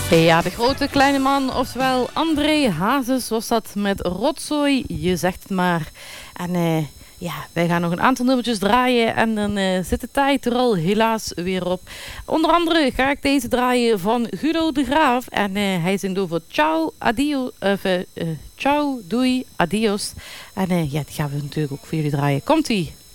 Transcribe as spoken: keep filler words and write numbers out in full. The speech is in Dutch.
Ja, de grote kleine man, oftewel André Hazes was dat met Rotzooi, je zegt het maar. En uh, ja, wij gaan nog een aantal nummertjes draaien en dan uh, zit de tijd er al helaas weer op. Onder andere ga ik deze draaien van Guido de Graaf en uh, hij zingt over ciao, adio, uh, uh, ciao, doei, adios. En uh, ja, die gaan we natuurlijk ook voor jullie draaien. Komt-ie!